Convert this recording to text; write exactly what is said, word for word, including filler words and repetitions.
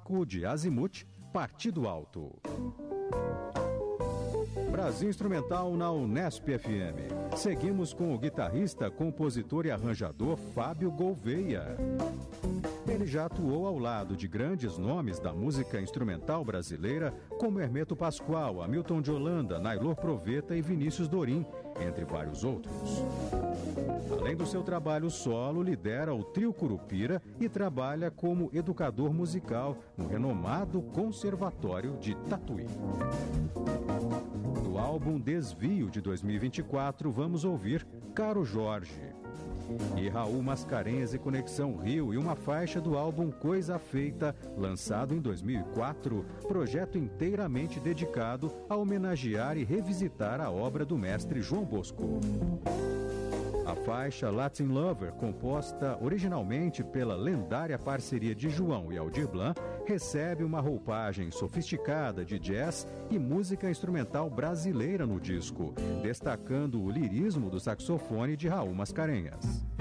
Arco de Azimuth, Partido Alto. Brasil Instrumental na Unesp F M. Seguimos com o guitarrista, compositor e arranjador Fábio Gouveia. Ele já atuou ao lado de grandes nomes da música instrumental brasileira, como Hermeto Pascoal, Hamilton de Holanda, Naylor Proveta e Vinícius Dorim, entre vários outros. Além do seu trabalho solo, lidera o Trio Curupira e trabalha como educador musical no renomado Conservatório de Tatuí. Do álbum Desvio de dois mil e vinte e quatro, vamos ouvir Caro Jorge. E Raul Mascarenhas e Conexão Rio e uma faixa do álbum Coisa Feita, lançado em dois mil e quatro, projeto inteiramente dedicado a homenagear e revisitar a obra do mestre João Bosco. A faixa Latin Lover, composta originalmente pela lendária parceria de João e Aldir Blanc, recebe uma roupagem sofisticada de jazz e música instrumental brasileira no disco, destacando o lirismo do saxofone de Raul Mascarenhas.